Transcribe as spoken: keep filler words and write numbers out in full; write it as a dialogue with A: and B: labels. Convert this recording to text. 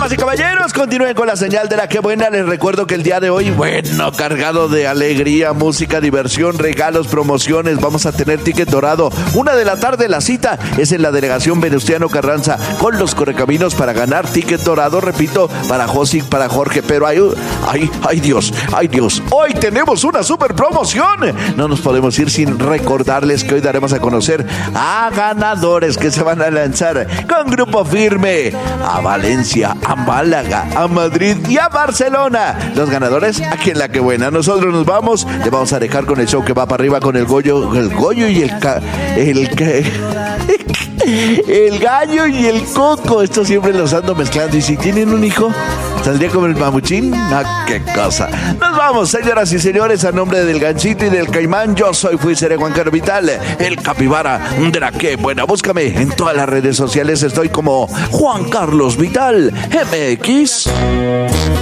A: Damas y caballeros, continúen con la señal de la que buena. Les recuerdo que el día de hoy, bueno, cargado de alegría, música, diversión, regalos, promociones. Vamos a tener ticket dorado. Una de la tarde, la cita es en la delegación Venustiano Carranza con los correcaminos para ganar ticket dorado. Repito, para José, para Jorge. Pero ay, ay, ay Dios, ay Dios. Hoy tenemos una super promoción. No nos podemos ir sin recordarles que hoy daremos a conocer a ganadores que se van a lanzar con Grupo Firme a Valencia, a Málaga, a Madrid y a Barcelona. Los ganadores aquí en La Que Buena. Nosotros nos vamos, le vamos a dejar con el show que va para arriba con el Goyo, el Goyo y el ca, el ca, el gallo y el coco. Esto siempre los ando mezclando. Y si tienen un hijo, ¿saldría como el mamuchín? Ah, qué cosa. Nos vamos, señoras y señores, a nombre del Ganchito y del Caimán. Yo soy, fui, seré Juan Carlos Vital, el capibara de La Que Buena. Búscame en todas las redes sociales. Estoy como Juan Carlos Vital M X.